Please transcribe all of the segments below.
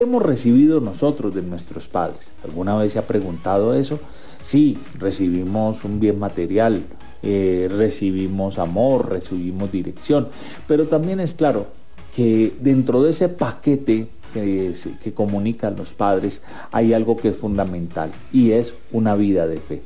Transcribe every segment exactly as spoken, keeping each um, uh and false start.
hemos recibido nosotros de nuestros padres? ¿Alguna vez se ha preguntado eso? Sí, recibimos un bien material, eh, recibimos amor, recibimos dirección, pero también es claro que dentro de ese paquete que, que comunican los padres hay algo que es fundamental y es una vida de fe.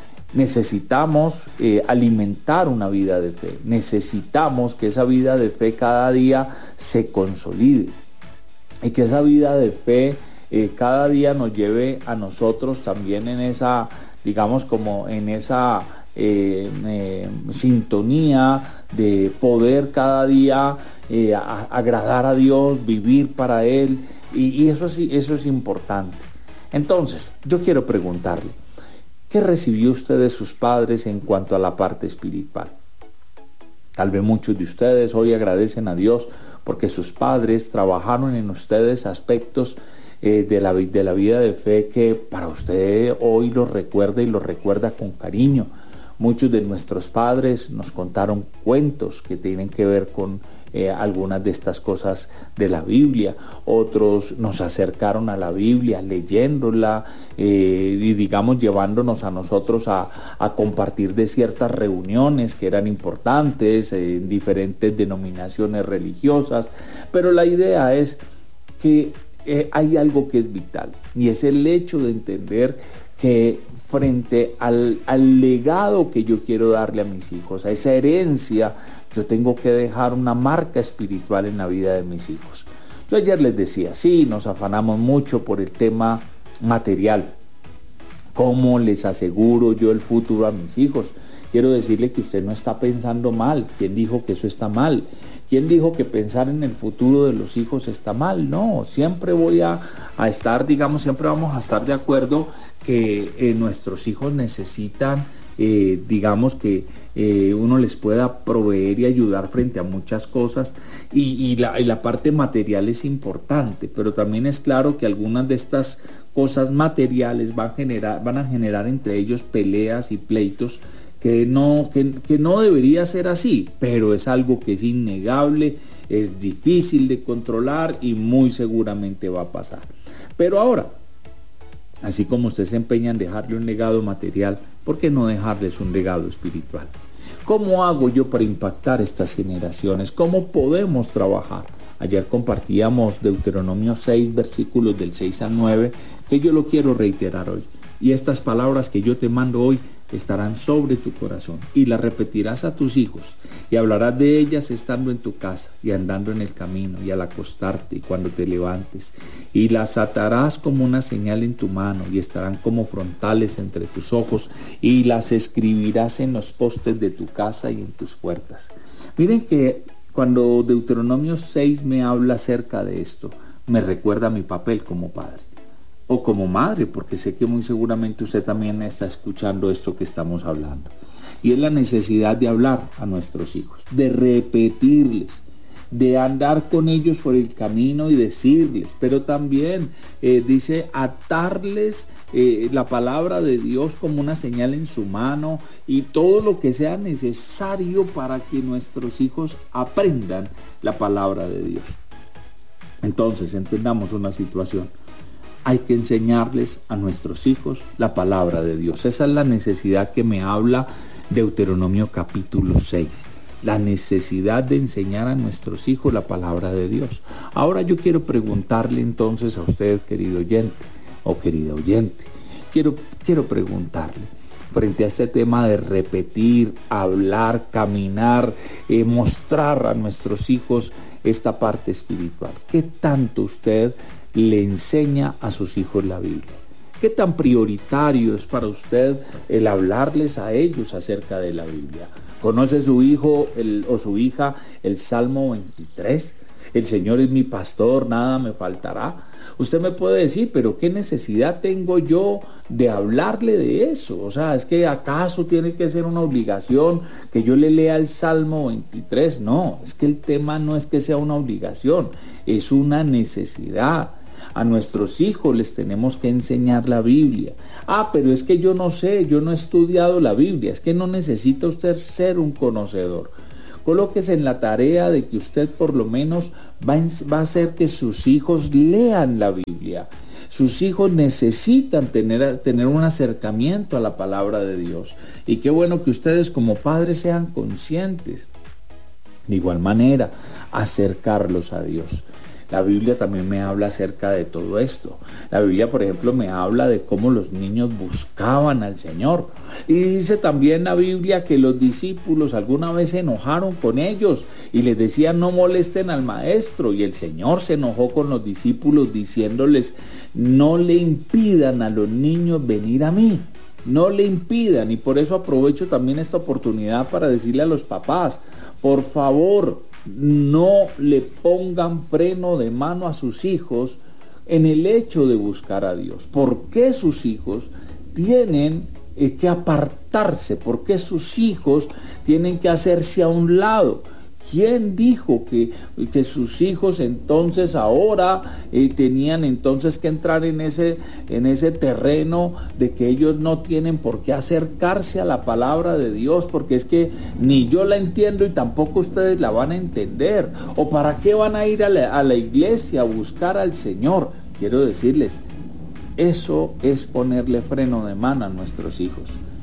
Necesitamos eh, alimentar una vida de fe, necesitamos que esa vida de fe cada día se consolide y que esa vida de fe eh, cada día nos lleve a nosotros también en esa, digamos, como en esa eh, eh, sintonía de poder cada día eh, a, agradar a Dios, vivir para Él, y, y eso, sí, eso es importante. Entonces, yo quiero preguntarle, ¿qué recibió usted de sus padres en cuanto a la parte espiritual? Tal vez muchos de ustedes hoy agradecen a Dios porque sus padres trabajaron en ustedes aspectos eh, de, la, de la vida de fe que para usted hoy los recuerda y los recuerda con cariño. Muchos de nuestros padres nos contaron cuentos que tienen que ver con eh, algunas de estas cosas de la Biblia. Otros nos acercaron a la Biblia leyéndola eh, y digamos llevándonos a nosotros a, a compartir de ciertas reuniones que eran importantes eh, en diferentes denominaciones religiosas. Pero la idea es que eh, hay algo que es vital y es el hecho de entender que frente al, al legado que yo quiero darle a mis hijos, a esa herencia, yo tengo que dejar una marca espiritual en la vida de mis hijos. Yo ayer les decía, sí, nos afanamos mucho por el tema material. ¿Cómo les aseguro yo el futuro a mis hijos? Quiero decirle que usted no está pensando mal. ¿Quién dijo que eso está mal? ¿Quién dijo que pensar en el futuro de los hijos está mal? No, siempre voy a, a estar, digamos, siempre vamos a estar de acuerdo que eh, nuestros hijos necesitan, eh, digamos, que eh, uno les pueda proveer y ayudar frente a muchas cosas y, y, la, y la parte material es importante, pero también es claro que algunas de estas cosas materiales van a generar, van a generar entre ellos peleas y pleitos que no, que, que no debería ser así, pero es algo que es innegable, es difícil de controlar y muy seguramente va a pasar. Pero ahora, así como usted se empeña en dejarle un legado material, ¿por qué no dejarles un legado espiritual? ¿Cómo hago yo para impactar estas generaciones? ¿Cómo podemos trabajar? Ayer compartíamos Deuteronomio seis, versículos del seis al nueve, que yo lo quiero reiterar hoy. Y estas palabras que yo te mando hoy estarán sobre tu corazón y las repetirás a tus hijos y hablarás de ellas estando en tu casa y andando en el camino y al acostarte y cuando te levantes, y las atarás como una señal en tu mano y estarán como frontales entre tus ojos y las escribirás en los postes de tu casa y en tus puertas. Miren que cuando Deuteronomio seis me habla acerca de esto, me recuerda a mi papel como padre o como madre, porque sé que muy seguramente usted también está escuchando esto que estamos hablando. Y es la necesidad de hablar a nuestros hijos, de repetirles, de andar con ellos por el camino y decirles, pero también eh, dice atarles eh, la palabra de Dios como una señal en su mano y todo lo que sea necesario para que nuestros hijos aprendan la palabra de Dios. Entonces, entendamos una situación. Hay que enseñarles a nuestros hijos la palabra de Dios. Esa es la necesidad que me habla Deuteronomio capítulo seis. La necesidad de enseñar a nuestros hijos la palabra de Dios. Ahora yo quiero preguntarle entonces a usted, querido oyente o querida oyente. Quiero, quiero preguntarle, frente a este tema de repetir, hablar, caminar, eh, mostrar a nuestros hijos esta parte espiritual. ¿Qué tanto usted le enseña a sus hijos la Biblia? ¿Qué tan prioritario es para usted el hablarles a ellos acerca de la Biblia? ¿Conoce su hijo el, o su hija el Salmo veintitrés? El Señor es mi pastor, nada me faltará. Usted me puede decir, pero ¿qué necesidad tengo yo de hablarle de eso? O sea, ¿es que acaso tiene que ser una obligación que yo le lea el Salmo veintitrés? No, es que el tema no es que sea una obligación, es una necesidad. A nuestros hijos les tenemos que enseñar la Biblia. Ah, pero es que yo no sé, yo no he estudiado la Biblia. Es que no necesita usted ser un conocedor. colóquese en la tarea de que usted por lo menos va a, va a hacer que sus hijos lean la Biblia. Sus hijos necesitan tener, tener un acercamiento a la palabra de Dios. Y qué bueno que ustedes como padres sean conscientes. De igual manera, acercarlos a Dios. La Biblia también me habla acerca de todo esto. La Biblia, por ejemplo, me habla de cómo los niños buscaban al Señor. Y dice también la Biblia que los discípulos alguna vez se enojaron con ellos y les decían no molesten al maestro. Y el Señor se enojó con los discípulos diciéndoles no le impidan a los niños venir a mí. No le impidan. Y por eso aprovecho también esta oportunidad para decirle a los papás, por favor, no le pongan freno de mano a sus hijos en el hecho de buscar a Dios. ¿Por qué sus hijos tienen eh, que apartarse? ¿Por qué sus hijos tienen que hacerse a un lado? ¿Quién dijo que, que sus hijos entonces ahora eh, tenían entonces que entrar en ese, en ese terreno de que ellos no tienen por qué acercarse a la palabra de Dios? Porque es que ni yo la entiendo y tampoco ustedes la van a entender. ¿O para qué van a ir a la, a la iglesia a buscar al Señor? Quiero decirles, eso es ponerle freno de mano a nuestros hijos.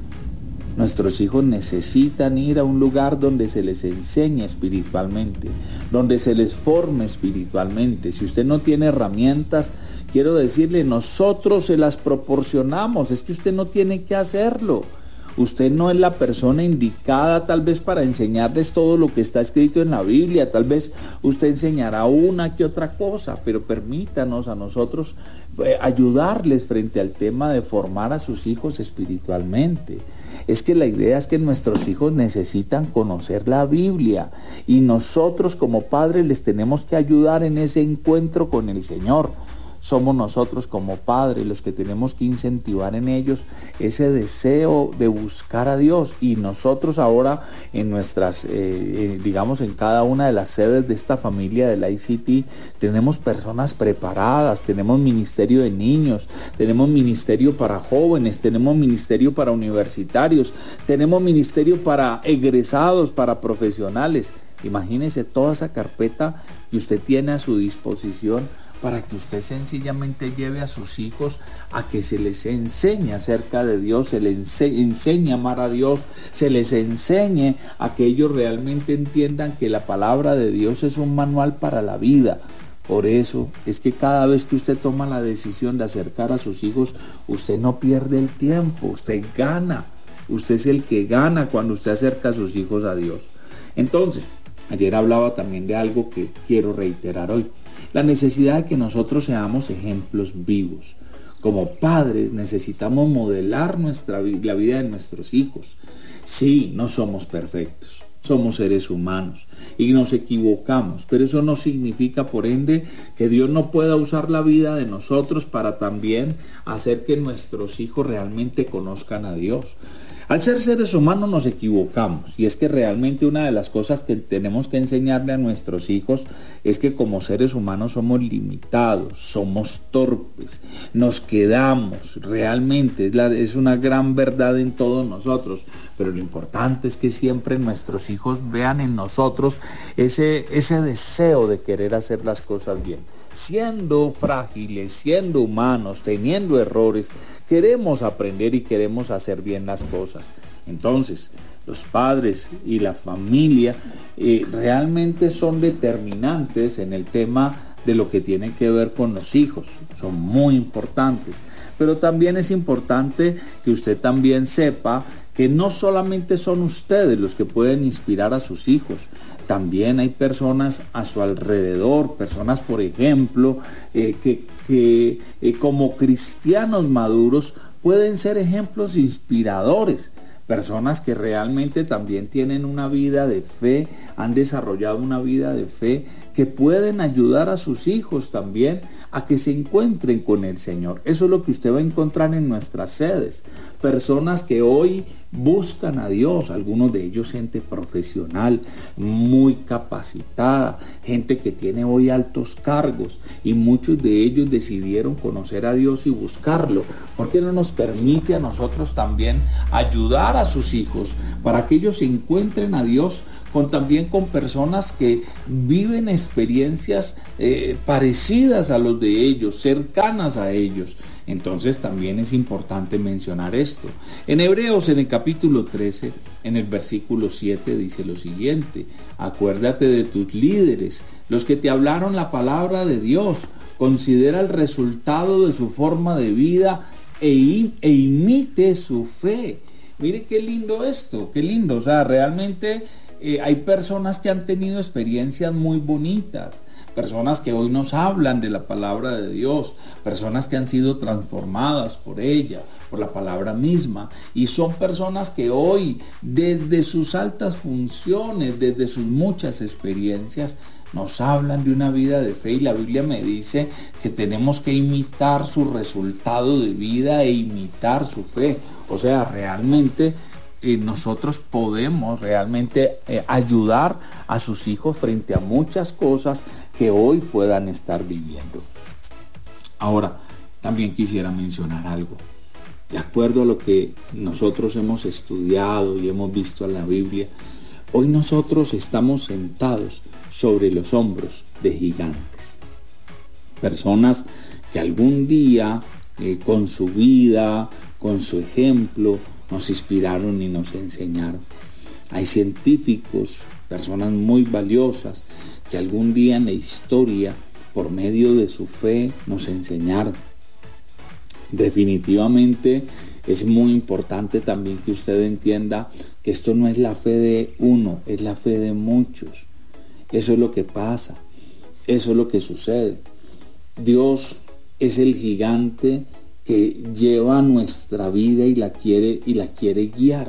Nuestros hijos necesitan ir a un lugar donde se les enseñe espiritualmente, donde se les forme espiritualmente. Si usted no tiene herramientas, quiero decirle, nosotros se las proporcionamos. Es que usted no tiene que hacerlo. Usted no es la persona indicada tal vez para enseñarles todo lo que está escrito en la Biblia. Tal vez usted enseñará una que otra cosa, pero permítanos a nosotros ayudarles frente al tema de formar a sus hijos espiritualmente. Es que la idea es que nuestros hijos necesitan conocer la Biblia y nosotros como padres les tenemos que ayudar en ese encuentro con el Señor. Somos nosotros como padres los que tenemos que incentivar en ellos ese deseo de buscar a Dios. Y nosotros ahora en nuestras, eh, digamos en cada una de las sedes de esta familia del I C T, tenemos personas preparadas, tenemos ministerio de niños, tenemos ministerio para jóvenes, tenemos ministerio para universitarios, tenemos ministerio para egresados, para profesionales. Imagínese toda esa carpeta que usted tiene a su disposición para que usted sencillamente lleve a sus hijos a que se les enseñe acerca de Dios, se les ense- enseñe a amar a Dios, se les enseñe a que ellos realmente entiendan que la palabra de Dios es un manual para la vida. Por eso es que cada vez que usted toma la decisión de acercar a sus hijos, usted no pierde el tiempo, usted gana. Usted es el que gana cuando usted acerca a sus hijos a Dios. Entonces, ayer hablaba también de algo que quiero reiterar hoy. La necesidad de que nosotros seamos ejemplos vivos. Como padres necesitamos modelar nuestra, la vida de nuestros hijos. Sí, no somos perfectos, somos seres humanos y nos equivocamos, pero eso no significa por ende que Dios no pueda usar la vida de nosotros para también hacer que nuestros hijos realmente conozcan a Dios. Al ser seres humanos nos equivocamos y es que realmente una de las cosas que tenemos que enseñarle a nuestros hijos es que como seres humanos somos limitados, somos torpes, nos quedamos, realmente es, la, es una gran verdad en todos nosotros, pero lo importante es que siempre nuestros hijos vean en nosotros ese, ese deseo de querer hacer las cosas bien. Siendo frágiles, siendo humanos, teniendo errores, queremos aprender y queremos hacer bien las cosas. Entonces, los padres y la familia eh, realmente son determinantes en el tema de lo que tiene que ver con los hijos. Son muy importantes. Pero también es importante que usted también sepa que no solamente son ustedes los que pueden inspirar a sus hijos, también hay personas a su alrededor, personas por ejemplo, eh, que, que eh, como cristianos maduros pueden ser ejemplos inspiradores. Personas que realmente también tienen una vida de fe, han desarrollado una vida de fe que pueden ayudar a sus hijos también a que se encuentren con el Señor. Eso es lo que usted va a encontrar en nuestras sedes. Personas que hoy buscan a Dios, algunos de ellos gente profesional, muy capacitada, gente que tiene hoy altos cargos, y muchos de ellos decidieron conocer a Dios y buscarlo. ¿Por qué no nos permite a nosotros también ayudar a sus hijos para que ellos se encuentren a Dios con también con personas que viven experiencias eh, parecidas a los de ellos, cercanas a ellos? Entonces también es importante mencionar esto. En Hebreos, en el capítulo trece, en el versículo siete, dice lo siguiente: acuérdate de tus líderes, los que te hablaron la palabra de Dios, considera el resultado de su forma de vida e, e imite su fe. Mire qué lindo esto, qué lindo. O sea, realmente eh, hay personas que han tenido experiencias muy bonitas, personas que hoy nos hablan de la palabra de Dios, personas que han sido transformadas por ella, por la palabra misma, y son personas que hoy, desde sus altas funciones, desde sus muchas experiencias, nos hablan de una vida de fe, y la Biblia me dice que tenemos que imitar su resultado de vida e imitar su fe. O sea, realmente eh, nosotros podemos realmente eh, ayudar a sus hijos frente a muchas cosas que hoy puedan estar viviendo. Ahora, también quisiera mencionar algo. De acuerdo a lo que nosotros hemos estudiado y hemos visto en la Biblia, hoy nosotros estamos sentados sobre los hombros de gigantes. Personas que algún día, eh, con su vida, con su ejemplo, nos inspiraron y nos enseñaron. Hay científicos, personas muy valiosas, que algún día en la historia, por medio de su fe, nos enseñaron. Definitivamente es muy importante también que usted entienda que esto no es la fe de uno, es la fe de muchos. Eso es lo que pasa, eso es lo que sucede. Dios es el gigante que lleva nuestra vida y la quiere, y la quiere guiar.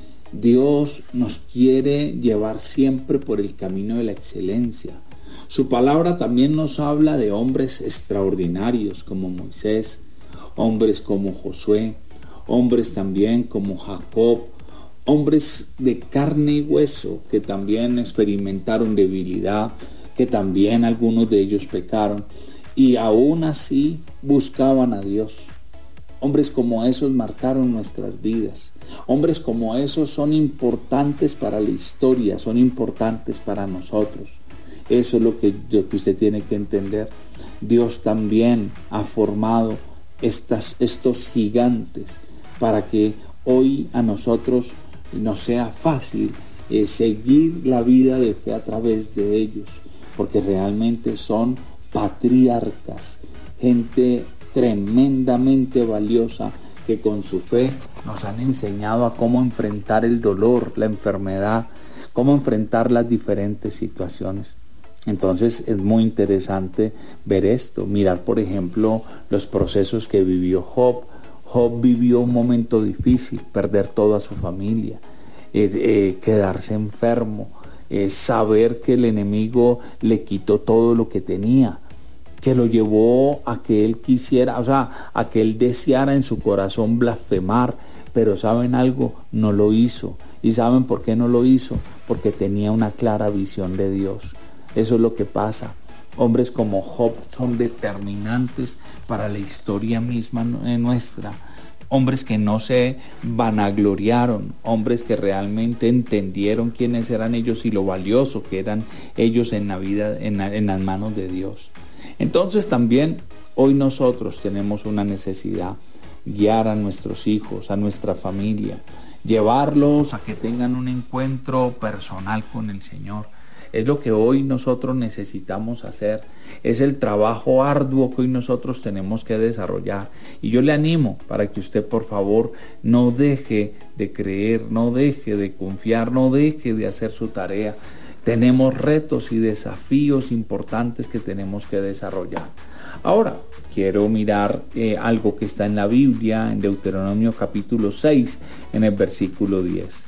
Dios nos quiere llevar siempre por el camino de la excelencia. Su palabra también nos habla de hombres extraordinarios como Moisés, hombres como Josué, hombres también como Jacob, hombres de carne y hueso que también experimentaron debilidad, que también algunos de ellos pecaron y aún así buscaban a Dios. Hombres como esos marcaron nuestras vidas. Hombres como esos son importantes para la historia, son importantes para nosotros. Eso es lo que, lo que usted tiene que entender. Dios también ha formado estas, estos gigantes para que hoy a nosotros nos sea fácil eh, seguir la vida de fe a través de ellos, porque realmente son patriarcas, gente tremendamente valiosa que con su fe nos han enseñado a cómo enfrentar el dolor, la enfermedad, cómo enfrentar las diferentes situaciones. Entonces es muy interesante ver esto, mirar por ejemplo los procesos que vivió Job. Job vivió un momento difícil, perder toda su familia, eh, eh, quedarse enfermo, eh, saber que el enemigo le quitó todo lo que tenía, que lo llevó a que él quisiera, o sea, a que él deseara en su corazón blasfemar, pero ¿saben algo? No lo hizo. ¿Y saben por qué no lo hizo? Porque tenía una clara visión de Dios. Eso es lo que pasa. Hombres como Job son determinantes para la historia misma nuestra. Hombres que no se vanagloriaron, hombres que realmente entendieron quiénes eran ellos y lo valioso que eran ellos en la vida, en, la, en las manos de Dios. Entonces también hoy nosotros tenemos una necesidad: guiar a nuestros hijos, a nuestra familia, llevarlos a que tengan un encuentro personal con el Señor. Es lo que hoy nosotros necesitamos hacer. Es el trabajo arduo que hoy nosotros tenemos que desarrollar. Y yo le animo para que usted, por favor, no deje de creer, no deje de confiar, no deje de hacer su tarea. Tenemos retos y desafíos importantes que tenemos que desarrollar. Ahora, quiero mirar eh, algo que está en la Biblia, en Deuteronomio capítulo seis, en el versículo diez.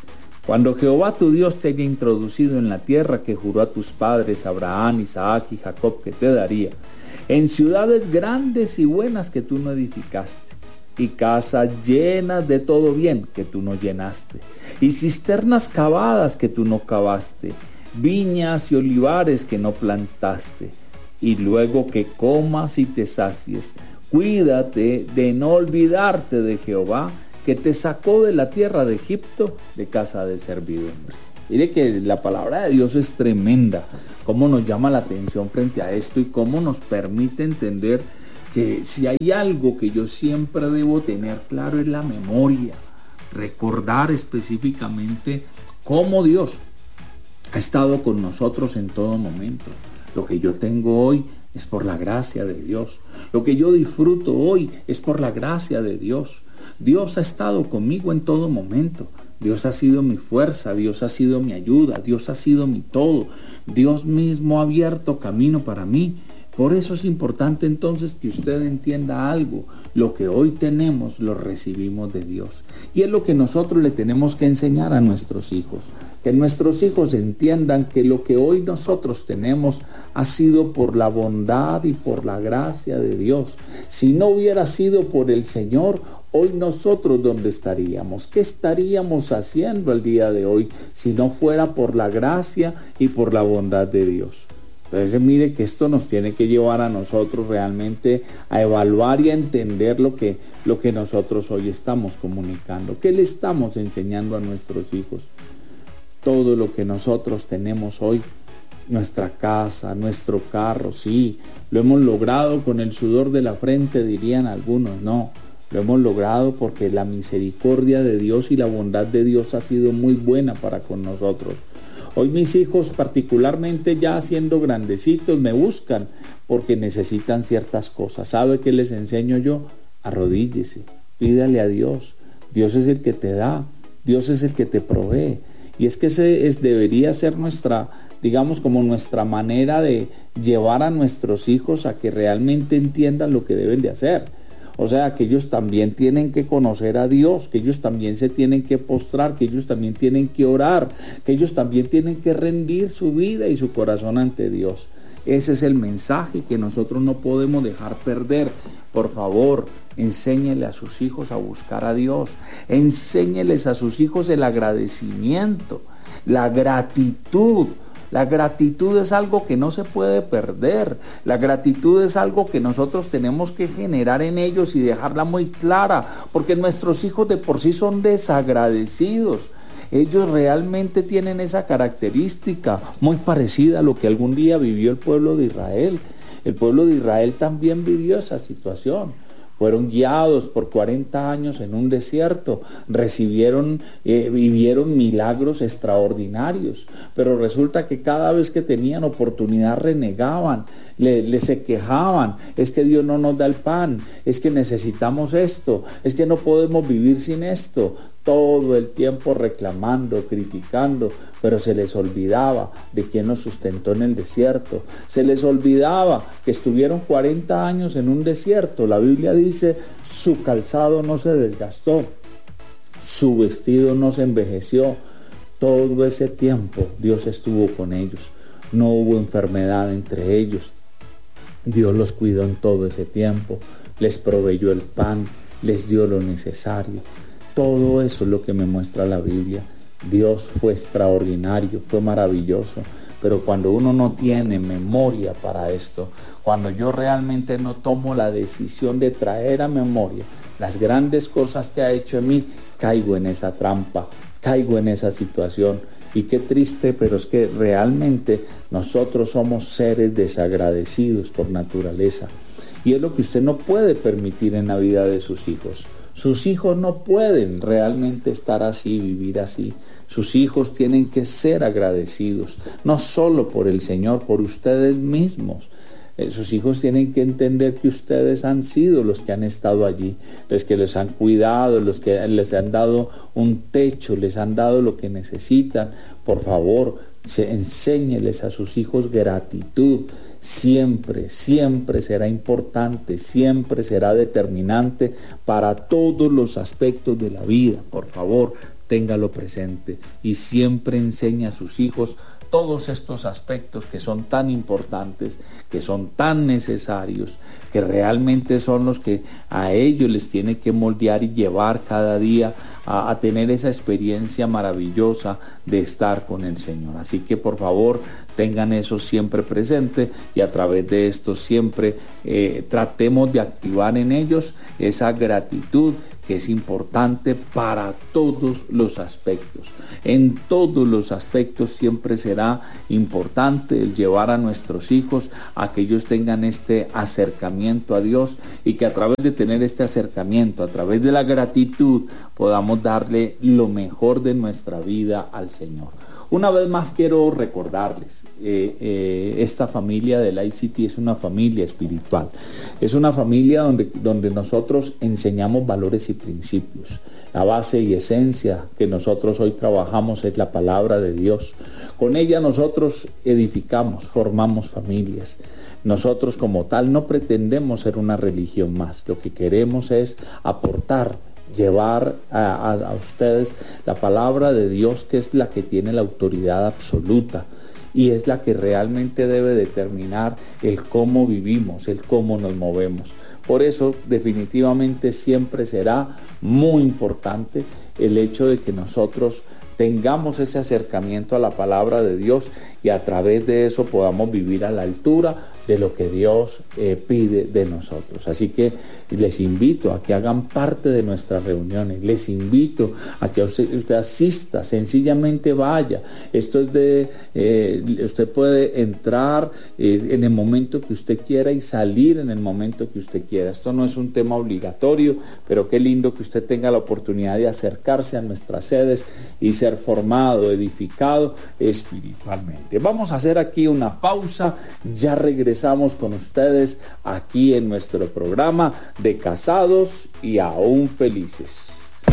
Cuando Jehová tu Dios te haya introducido en la tierra que juró a tus padres, Abraham, Isaac y Jacob, que te daría, en ciudades grandes y buenas que tú no edificaste, y casas llenas de todo bien que tú no llenaste, y cisternas cavadas que tú no cavaste, viñas y olivares que no plantaste, y luego que comas y te sacies, cuídate de no olvidarte de Jehová, que te sacó de la tierra de Egipto, de casa de servidumbre. Mire que la palabra de Dios es tremenda, cómo nos llama la atención frente a esto y cómo nos permite entender que si hay algo que yo siempre debo tener claro es la memoria, recordar específicamente cómo Dios ha estado con nosotros en todo momento. Lo que yo tengo hoy es por la gracia de Dios. Lo que yo disfruto hoy es por la gracia de Dios. Dios ha estado conmigo en todo momento. Dios ha sido mi fuerza, Dios ha sido mi ayuda, Dios ha sido mi todo. Dios mismo ha abierto camino para mí. Por eso es importante entonces que usted entienda algo. Lo que hoy tenemos lo recibimos de Dios. Y es lo que nosotros le tenemos que enseñar a nuestros hijos. Que nuestros hijos entiendan que lo que hoy nosotros tenemos ha sido por la bondad y por la gracia de Dios. Si no hubiera sido por el Señor, hoy nosotros ¿dónde estaríamos? ¿Qué estaríamos haciendo el día de hoy si no fuera por la gracia y por la bondad de Dios? Entonces mire que esto nos tiene que llevar a nosotros realmente a evaluar y a entender lo que, lo que nosotros hoy estamos comunicando. ¿Qué le estamos enseñando a nuestros hijos? Todo lo que nosotros tenemos hoy, nuestra casa, nuestro carro, sí, lo hemos logrado con el sudor de la frente, dirían algunos. No, lo hemos logrado porque la misericordia de Dios y la bondad de Dios ha sido muy buena para con nosotros. Hoy mis hijos, particularmente ya siendo grandecitos, me buscan porque necesitan ciertas cosas. ¿Sabe qué les enseño yo? Arrodíllese, pídale a Dios. Dios es el que te da, Dios es el que te provee. Y es que ese es, debería ser nuestra, digamos, como nuestra manera de llevar a nuestros hijos a que realmente entiendan lo que deben de hacer. O sea, que ellos también tienen que conocer a Dios, que ellos también se tienen que postrar, que ellos también tienen que orar, que ellos también tienen que rendir su vida y su corazón ante Dios. Ese es el mensaje que nosotros no podemos dejar perder. Por favor, enséñele a sus hijos a buscar a Dios. Enséñeles a sus hijos el agradecimiento, la gratitud. La gratitud es algo que no se puede perder. La gratitud es algo que nosotros tenemos que generar en ellos y dejarla muy clara, porque nuestros hijos de por sí son desagradecidos. Ellos realmente tienen esa característica muy parecida a lo que algún día vivió el pueblo de Israel. El pueblo de Israel también vivió esa situación. Fueron guiados por cuarenta años en un desierto, recibieron, eh, vivieron milagros extraordinarios, pero resulta que cada vez que tenían oportunidad renegaban, le, le se quejaban, es que Dios no nos da el pan, es que necesitamos esto, es que no podemos vivir sin esto. Todo el tiempo reclamando, criticando, pero se les olvidaba de quién los sustentó en el desierto. Se les olvidaba que estuvieron cuarenta años en un desierto. La Biblia dice, su calzado no se desgastó, su vestido no se envejeció. Todo ese tiempo Dios estuvo con ellos. No hubo enfermedad entre ellos. Dios los cuidó en todo ese tiempo. Les proveyó el pan, les dio lo necesario. Todo eso es lo que me muestra la Biblia. Dios fue extraordinario, fue maravilloso, pero cuando uno no tiene memoria para esto, cuando yo realmente no tomo la decisión de traer a memoria las grandes cosas que ha hecho en mí, caigo en esa trampa, caigo en esa situación. Y qué triste, pero es que realmente nosotros somos seres desagradecidos por naturaleza. Y es lo que usted no puede permitir en la vida de sus hijos. Sus hijos no pueden realmente estar así, vivir así. Sus hijos tienen que ser agradecidos, no solo por el Señor, por ustedes mismos. Eh, sus hijos tienen que entender que ustedes han sido los que han estado allí, los que les han cuidado, los que les han dado un techo, les han dado lo que necesitan. Por favor, se, enséñeles a sus hijos gratitud. Siempre, siempre será importante, siempre será determinante para todos los aspectos de la vida. Por favor, téngalo presente y siempre enseñe a sus hijos todos estos aspectos que son tan importantes, que son tan necesarios, que realmente son los que a ellos les tiene que moldear y llevar cada día a, a tener esa experiencia maravillosa de estar con el Señor. Así que por favor tengan eso siempre presente y a través de esto siempre eh, tratemos de activar en ellos esa gratitud que es importante para todos los aspectos. En todos los aspectos siempre será importante el llevar a nuestros hijos a que ellos tengan este acercamiento a Dios y que a través de tener este acercamiento, a través de la gratitud, podamos darle lo mejor de nuestra vida al Señor. Una vez más quiero recordarles, eh, eh, esta familia del I C T es una familia espiritual, es una familia donde, donde nosotros enseñamos valores y principios. La base y esencia que nosotros hoy trabajamos es la palabra de Dios. Con ella nosotros edificamos, formamos familias. Nosotros como tal no pretendemos ser una religión más, lo que queremos es aportar, llevar a, a, a ustedes la palabra de Dios, que es la que tiene la autoridad absoluta y es la que realmente debe determinar el cómo vivimos, el cómo nos movemos. Por eso definitivamente siempre será muy importante el hecho de que nosotros tengamos ese acercamiento a la palabra de Dios y a través de eso podamos vivir a la altura de lo que Dios eh, pide de nosotros. Así que les invito a que hagan parte de nuestras reuniones, les invito a que usted, usted asista, sencillamente vaya. Esto es de, eh, usted puede entrar eh, en el momento que usted quiera y salir en el momento que usted quiera. Esto no es un tema obligatorio, pero qué lindo que usted tenga la oportunidad de acercarse a nuestras sedes y ser formado, edificado espiritualmente. Vamos a hacer aquí una pausa, ya regresamos con ustedes aquí en nuestro programa de Casados y Aún Felices.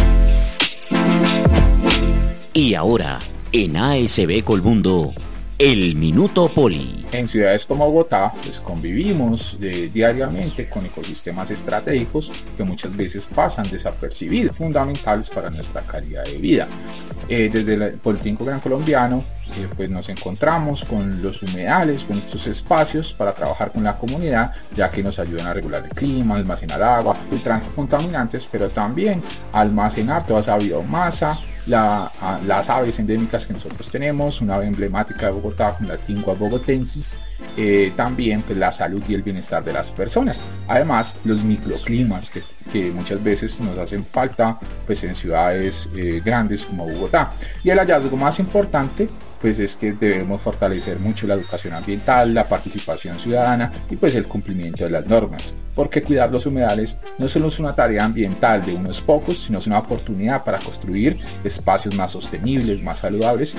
Y ahora, en A S B Colmundo, el Minuto Poli. En ciudades como Bogotá, pues convivimos eh, diariamente con ecosistemas estratégicos que muchas veces pasan desapercibidos, fundamentales para nuestra calidad de vida. Eh, desde el Politécnico Gran Colombiano, eh, pues nos encontramos con los humedales, con estos espacios para trabajar con la comunidad, ya que nos ayudan a regular el clima, almacenar agua, filtrar contaminantes, pero también almacenar toda esa biomasa. La, a, las aves endémicas que nosotros tenemos, una ave emblemática de Bogotá, la tingua bogotensis, eh, también pues, la salud y el bienestar de las personas. Además, los microclimas que, que muchas veces nos hacen falta pues, en ciudades eh, grandes como Bogotá. Y el hallazgo más importante pues es que debemos fortalecer mucho la educación ambiental, la participación ciudadana y pues el cumplimiento de las normas, porque cuidar los humedales no solo es una tarea ambiental de unos pocos, sino es una oportunidad para construir espacios más sostenibles, más saludables.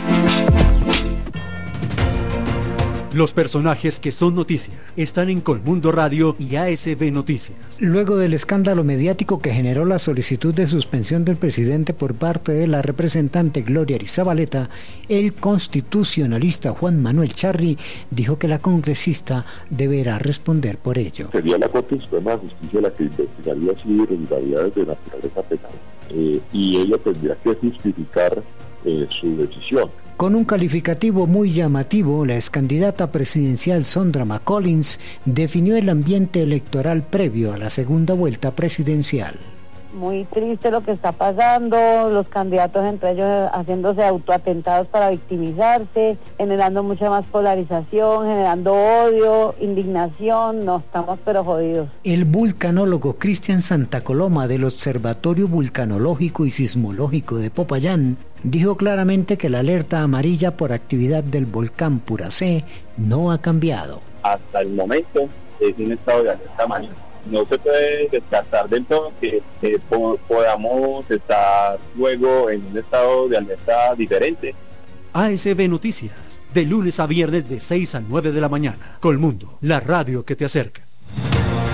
Los personajes que son noticia están en Colmundo Radio y A S B Noticias. Luego del escándalo mediático que generó la solicitud de suspensión del presidente por parte de la representante Gloria Arizabaleta, el constitucionalista Juan Manuel Charri dijo que la congresista deberá responder por ello. Sería la Corte Suprema de Justicia la que investigaría si hay irregularidades de naturaleza penal eh, y ella tendría que justificar eh, su decisión. Con un calificativo muy llamativo, la excandidata presidencial Sondra McCollins definió el ambiente electoral previo a la segunda vuelta presidencial. Muy triste lo que está pasando, los candidatos entre ellos haciéndose autoatentados para victimizarse, generando mucha más polarización, generando odio, indignación, no, estamos pero jodidos. El vulcanólogo Cristian Santa Coloma del Observatorio Vulcanológico y Sismológico de Popayán dijo claramente que la alerta amarilla por actividad del volcán Puracé no ha cambiado. Hasta el momento es un estado de alerta amarilla. No se puede descartar del todo que eh, po- podamos estar luego en un estado de alerta diferente. A S B Noticias, de lunes a viernes de seis a nueve de la mañana. Colmundo, la radio que te acerca.